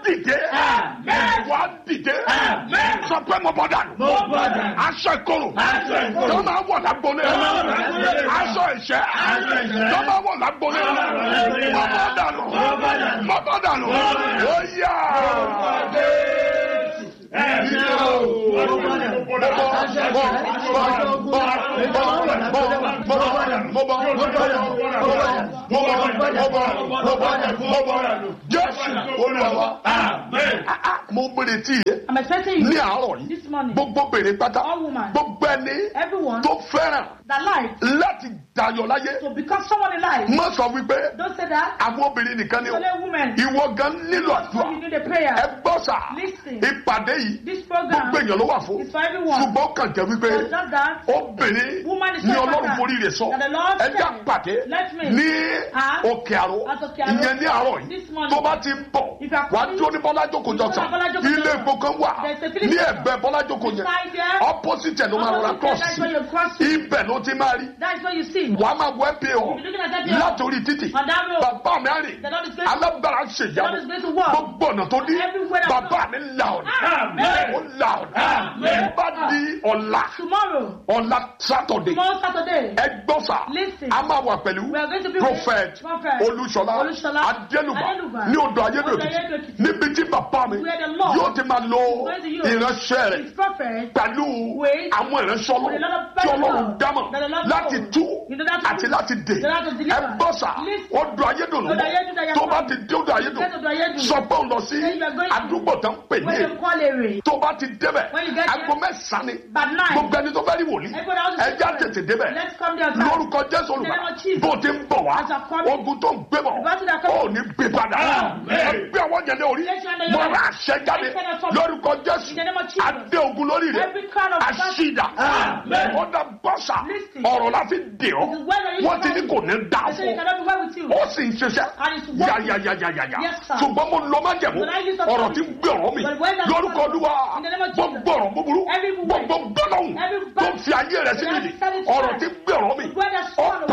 dìde. Wà á dìde. Sọ pé mo bọ́ dànù. Aṣọ ìkorò. Tó máa wọ̀ lágbóni. Aṣọ ìṣẹ́. Tó máa wọ̀ lágbóni. Mo bọ́ dànù. Mo bọ́ dànù. Ó yá. Mo bèrè tí yé ní àárọ̀ yìí gbogbo bèrè pátá gbogbo ẹni tó fẹ́ràn láti dayọ̀ láyé má sọ wípé àwọn obìnrin nìkan ni ìwọ gan nílò àdúrà ẹ gbọ́ sà ìpàdé yìí gbogbo èèyàn ló wà fún ṣùgbọ́n kàn jẹ́ wípé obìnrin ní Ọlọ́run forí rẹ̀ sọ ẹ já pàdé ní òkè àrò ìyẹn ní àárọ̀ yìí tó bá ti ń bọ̀ wà á dúró ní Bọ́lájókòó jọ̀sán ilé epo kan wà ní ẹ̀gbẹ́ Bọ́lájókòó yẹn opposite ẹ̀ ló máa rọra cross ibẹ̀ ló ti máa rí wà á máa wọ MPO látòrí títì bàbá mi á rìn alágbára ṣèyàwó gbogbo ọ̀nà tó dí bàbá mi là ọ̀nà ó là ọ̀nà bá di ọ̀la Saturday ẹgbọ́sà a máa wà pẹ̀lú prophet Olúṣọlá Adélùbá ní odò Ayédèkìtì níbi tí bàbá mi yóò ti máa lo ìránṣẹ́ rẹ̀ pẹ̀lú àwọn ìránṣẹ́ tí Ọlọ́run dámọ̀ láti tú àti láti dè ẹgbọ́sà odò Ayédèkìtì tó bá ti dé odò Ayédèkìtì sọ pé òun lọ sí àdúgbò tó ń pè ní èrè tó bá ti débẹ̀ aago mẹ́sàn-án ni gbogbo ẹni tó fẹ́ rí wòlíì ẹja tètè débẹ̀ lórúkọ Jésù Olùgbàlà bó ti ń bọ̀ wá ogun tó ń gbé bọ̀ ó ní gbé padà ẹgbẹ́ ọwọ́ yẹn ní orí mo rà àṣẹ jáde lórúkọ Jésù adé ogun lórí rẹ̀ àṣìdá ó dá bọ́sà ọ̀rọ̀ la fi dè ọ́ wọ́n ti ní kò ní dá fún ó sì ń ṣiṣẹ́ yáyáyáyáyá ṣùgbọ́n mo lọ má jẹ̀mú ọ̀rọ̀ tí ń gbé ọ̀rọ̀ mi lórúkọ Olúwa gbogbo ọ̀rọ̀ búburú gbogbo gbọ́dọ̀hùn tó fi ayé rẹ̀ sí nìyí ọ̀rọ̀ tí ń gbé ọ̀rọ̀ mi ó